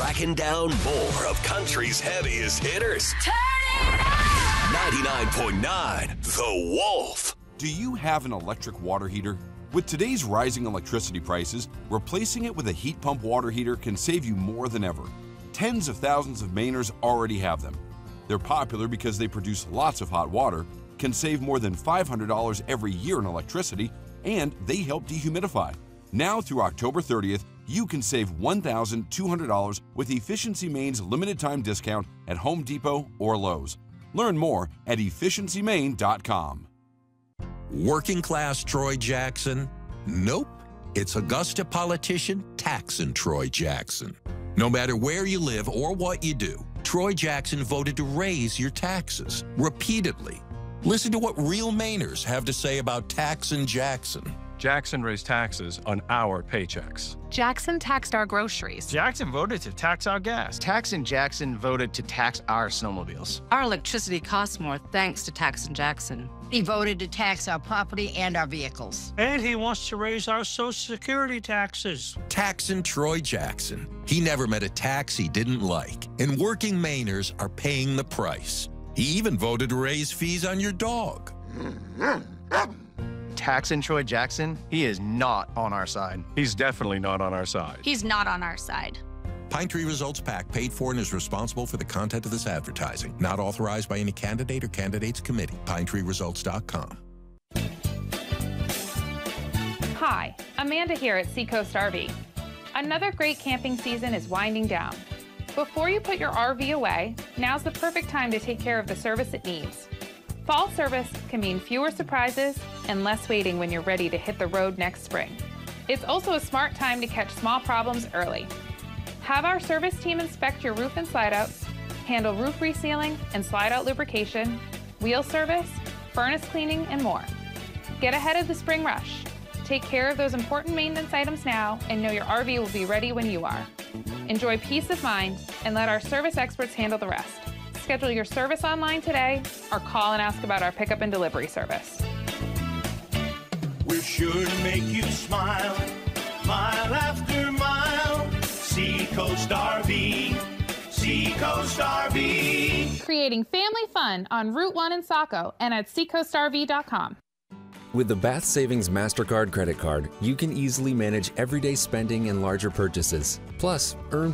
tracking down more of country's heaviest hitters. Turn it up! 99.9 The Wolf. Do you have an electric water heater? With today's rising electricity prices, replacing it with a heat pump water heater can save you more than ever. Tens of thousands of Mainers already have them. They're popular because they produce lots of hot water, can save more than $500 every year in electricity, and they help dehumidify. Now through October 30th, you can save $1,200 with Efficiency Maine's limited time discount at Home Depot or Lowe's. Learn more at efficiencymaine.com. Working class Troy Jackson? Nope. It's Augusta politician Taxin' Troy Jackson. No matter where you live or what you do, Troy Jackson voted to raise your taxes repeatedly. Listen to what real Mainers have to say about Taxin' Jackson. Jackson raised taxes on our paychecks. Jackson taxed our groceries. Jackson voted to tax our gas. Taxin' Jackson voted to tax our snowmobiles. Our electricity costs more thanks to Taxin' Jackson. He voted to tax our property and our vehicles. And he wants to raise our Social Security taxes. Taxin' Troy Jackson. He never met a tax he didn't like, and working Mainers are paying the price. He even voted to raise fees on your dog. Taxin' Troy Jackson, he is not on our side. He's definitely not on our side. He's not on our side. Pine Tree Results PAC paid for and is responsible for the content of this advertising. Not authorized by any candidate or candidates committee. PineTreeResults.com. Hi, Amanda here at Seacoast RV. Another great camping season is winding down. Before you put your RV away, now's the perfect time to take care of the service it needs. Fall service can mean fewer surprises and less waiting when you're ready to hit the road next spring. It's also a smart time to catch small problems early. Have our service team inspect your roof and slide outs, handle roof resealing and slide out lubrication, wheel service, furnace cleaning, and more. Get ahead of the spring rush. Take care of those important maintenance items now and know your RV will be ready when you are. Enjoy peace of mind and let our service experts handle the rest. Schedule your service online today or call and ask about our pickup and delivery service. We're sure to make you smile, mile after mile. Seacoast RV, Seacoast RV. Creating family fun on Route 1 in Saco and at seacoastrv.com. With the Bath Savings MasterCard credit card, you can easily manage everyday spending and larger purchases. Plus, earn